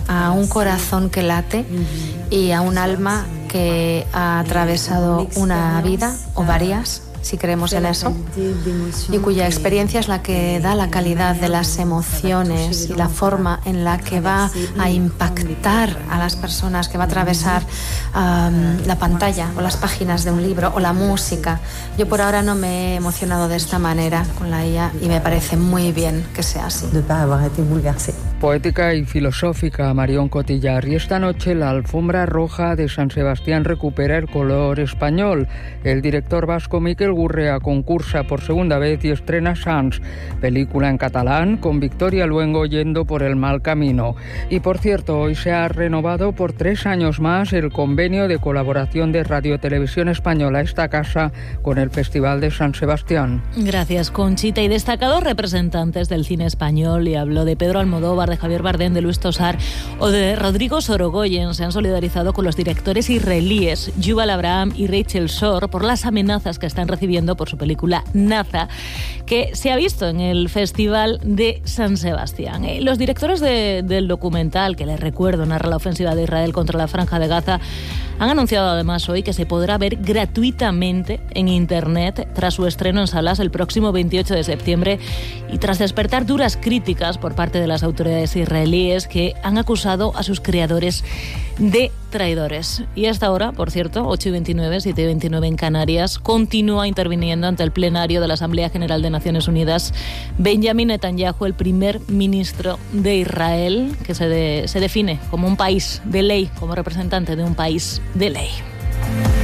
a un corazón que late y a un alma que ha atravesado una vida o varias, si creemos en eso, y cuya experiencia es la que da la calidad de las emociones y la forma en la que va a impactar a las personas, que va a atravesar la pantalla o las páginas de un libro o la música. Yo por ahora no me he emocionado de esta manera con la IA y me parece muy bien que sea así. Poética y filosófica, Marion Cotillard. Y esta noche la alfombra roja de San Sebastián recupera el color español. El director vasco Miquel Gurrea concursa por segunda vez y estrena Sants, película en catalán con Victoria Luengo yendo por el mal camino. Y por cierto, hoy se ha renovado por 3 años más el convenio de colaboración de Radio Televisión Española, esta casa, con el Festival de San Sebastián. Gracias, Conchita. Y destacados representantes del cine español, y habló de Pedro Almodóvar, de Javier Bardem, de Luis Tosar o de Rodrigo Sorogoyen, se han solidarizado con los directores israelíes Yuval Abraham y Rachel Shor por las amenazas que están recibiendo por su película Naza, que se ha visto en el Festival de San Sebastián. Los directores del documental, que les recuerdo, narra la ofensiva de Israel contra la Franja de Gaza, han anunciado además hoy que se podrá ver gratuitamente en Internet tras su estreno en salas el próximo 28 de septiembre y tras despertar duras críticas por parte de las autoridades israelíes, que han acusado a sus creadores de traidores. Y hasta ahora, por cierto, 8:29, 7:29 en Canarias, continúa interviniendo ante el plenario de la Asamblea General de Naciones Unidas Benjamin Netanyahu, el primer ministro de Israel, que se define como un país de ley, como representante de un país de ley.